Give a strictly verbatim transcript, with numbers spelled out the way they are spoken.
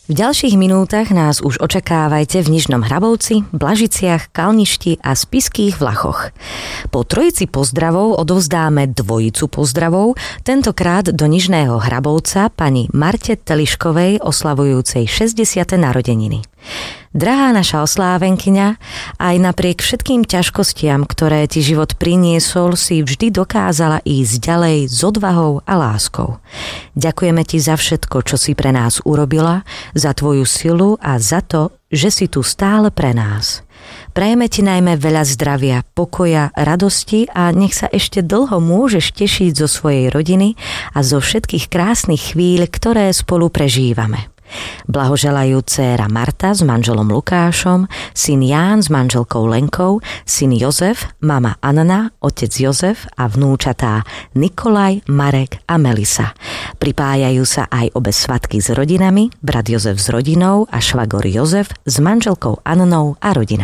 V ďalších minútach nás už očakávajte v Nižnom Hrabovci, Blažiciach, Kalništi a Spišských Vlachoch. Po trojici pozdravov odovzdáme dvojicu pozdravov, tentokrát do Nižného Hrabovca pani Marte Teliškovej oslavujúcej šesťdesiate narodeniny. Drahá naša oslávenkyňa, aj napriek všetkým ťažkostiam, ktoré ti život priniesol, si vždy dokázala ísť ďalej s odvahou a láskou. Ďakujeme ti za všetko, čo si pre nás urobila, za tvoju silu a za to, že si tu stále pre nás. Prajeme ti najmä veľa zdravia, pokoja, radosti a nech sa ešte dlho môžeš tešiť zo svojej rodiny a zo všetkých krásnych chvíľ, ktoré spolu prežívame. Blahoželajú dcéra Marta s manželom Lukášom, syn Ján s manželkou Lenkou, syn Jozef, mama Anna, otec Jozef a vnúčatá Nikolaj, Marek a Melisa. Pripájajú sa aj obe svatky s rodinami, brat Jozef s rodinou a švagor Jozef s manželkou Annou a rodinou.